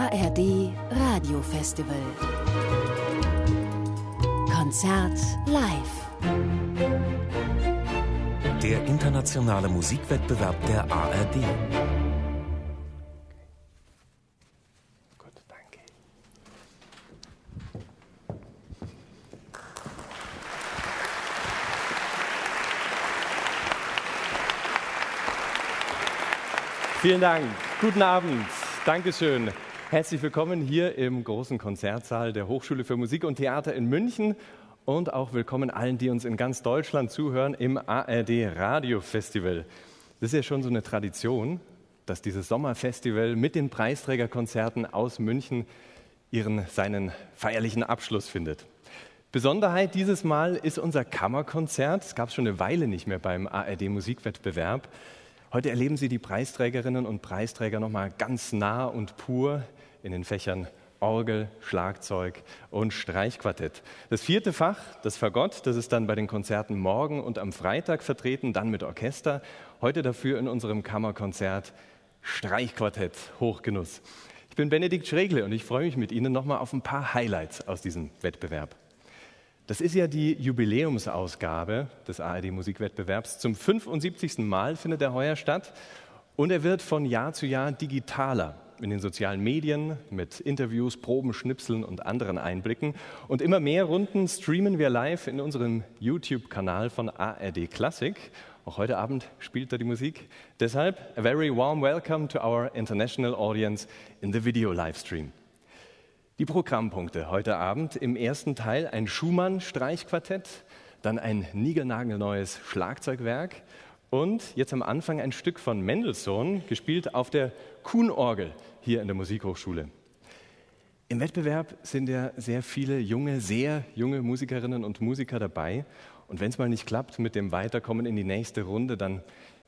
ARD Radiofestival. Konzert live. Der internationale Musikwettbewerb der ARD. Gut, danke. Vielen Dank. Guten Abend. Dankeschön. Herzlich willkommen hier im großen Konzertsaal der Hochschule für Musik und Theater in München und auch willkommen allen, die uns in ganz Deutschland zuhören im ARD Radiofestival. Das ist ja schon so eine Tradition, dass dieses Sommerfestival mit den Preisträgerkonzerten aus München seinen feierlichen Abschluss findet. Besonderheit dieses Mal ist unser Kammerkonzert. Es gab es schon eine Weile nicht mehr beim ARD Musikwettbewerb. Heute erleben Sie die Preisträgerinnen und Preisträger nochmal ganz nah und pur in den Fächern Orgel, Schlagzeug und Streichquartett. Das vierte Fach, das Fagott, das ist dann bei den Konzerten morgen und am Freitag vertreten, dann mit Orchester. Heute dafür in unserem Kammerkonzert Streichquartett, Hochgenuss. Ich bin Benedikt Schregle und ich freue mich mit Ihnen nochmal auf ein paar Highlights aus diesem Wettbewerb. Das ist ja die Jubiläumsausgabe des ARD-Musikwettbewerbs. Zum 75. Mal findet er heuer statt und er wird von Jahr zu Jahr digitaler in den sozialen Medien mit Interviews, Proben, Schnipseln und anderen Einblicken. Und immer mehr Runden streamen wir live in unserem YouTube-Kanal von ARD Klassik. Auch heute Abend spielt da die Musik. Deshalb a very warm welcome to our international audience in the video livestream. Die Programmpunkte heute Abend: im ersten Teil ein Schumann-Streichquartett, dann ein niegelnagelneues Schlagzeugwerk und jetzt am Anfang ein Stück von Mendelssohn, gespielt auf der Kuhn-Orgel hier in der Musikhochschule. Im Wettbewerb sind ja sehr viele sehr junge Musikerinnen und Musiker dabei. Und wenn es mal nicht klappt mit dem Weiterkommen in die nächste Runde, dann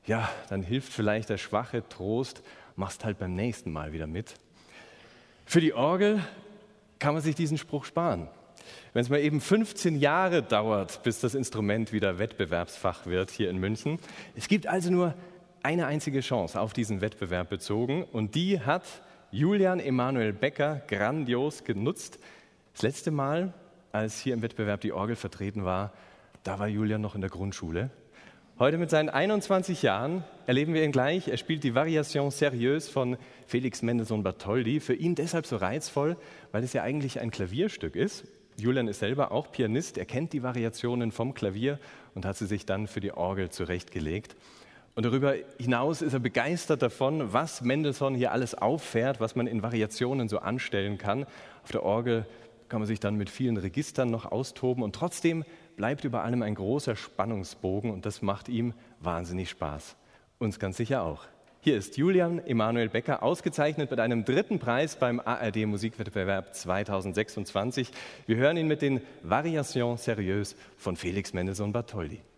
hilft vielleicht der schwache Trost, machst halt beim nächsten Mal wieder mit. Für die Orgel kann man sich diesen Spruch sparen. Wenn es mal eben 15 Jahre dauert, bis das Instrument wieder Wettbewerbsfach wird hier in München. Es gibt also nur eine einzige Chance auf diesen Wettbewerb bezogen und die hat Julian Emanuel Becker grandios genutzt. Das letzte Mal, als hier im Wettbewerb die Orgel vertreten war, da war Julian noch in der Grundschule. Heute mit seinen 21 Jahren erleben wir ihn gleich. Er spielt die Variation Sérieuse von Felix Mendelssohn Bartholdy. Für ihn deshalb so reizvoll, weil es ja eigentlich ein Klavierstück ist. Julian ist selber auch Pianist. Er kennt die Variationen vom Klavier und hat sie sich dann für die Orgel zurechtgelegt. Und darüber hinaus ist er begeistert davon, was Mendelssohn hier alles auffährt, was man in Variationen so anstellen kann. Auf der Orgel kann man sich dann mit vielen Registern noch austoben und trotzdem bleibt über allem ein großer Spannungsbogen und das macht ihm wahnsinnig Spaß. Uns ganz sicher auch. Hier ist Julian Emanuel Becker, ausgezeichnet mit einem 3. Preis beim ARD Musikwettbewerb 2026. Wir hören ihn mit den Variations Sérieuses von Felix Mendelssohn Bartholdy.